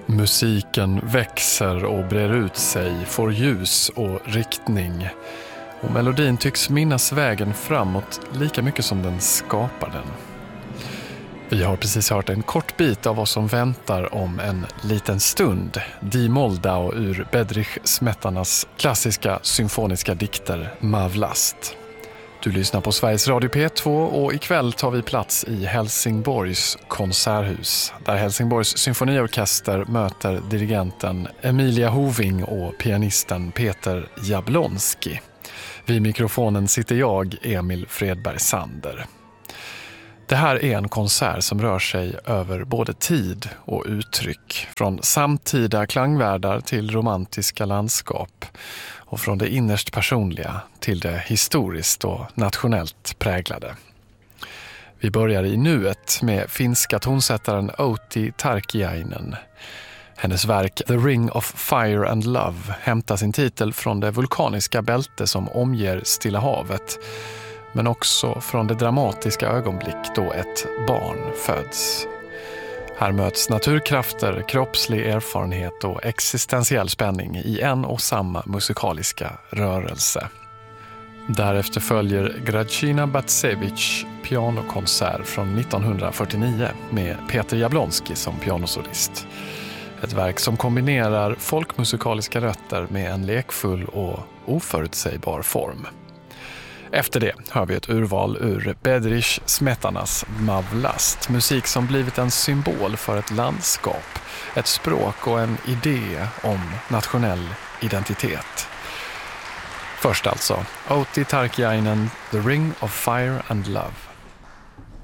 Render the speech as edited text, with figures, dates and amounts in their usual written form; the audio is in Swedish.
Musiken växer och brer ut sig, får ljus och riktning. Och melodin tycks minnas vägen framåt lika mycket som den skapar den. Vi har precis hört en kort bit av vad som väntar om en liten stund. Die Moldau ur Bedřich Smetanas klassiska symfoniska dikter Mavlast. Du lyssnar på Sveriges Radio P2 och ikväll tar vi plats i Helsingborgs konserthus. Där Helsingborgs symfoniorkester möter dirigenten Emilia Hoving och pianisten Peter Jablonski. Vid mikrofonen sitter jag, Emil Fredberg Sander. Det här är en konsert som rör sig över både tid och uttryck. Från samtida klangvärldar till romantiska landskap. Och från det innerst personliga till det historiskt och nationellt präglade. Vi börjar i nuet med finska tonsättaren Outi Tarkiainen. Hennes verk The Ring of Fire and Love hämtar sin titel från det vulkaniska bälte som omger Stilla havet. Men också från det dramatiska ögonblick då ett barn föds. Här möts naturkrafter, kroppslig erfarenhet och existentiell spänning i en och samma musikaliska rörelse. Därefter följer Gracina Batsevich pianokonsert från 1949 med Peter Jablonski som pianosolist. Ett verk som kombinerar folkmusikaliska rötter med en lekfull och oförutsägbar form. Efter det hör vi ett urval ur Bedřich Smetanas Mavlast. Musik som blivit en symbol för ett landskap, ett språk och en idé om nationell identitet. Först alltså, Outi Tarkiainen, The Ring of Fire and Love.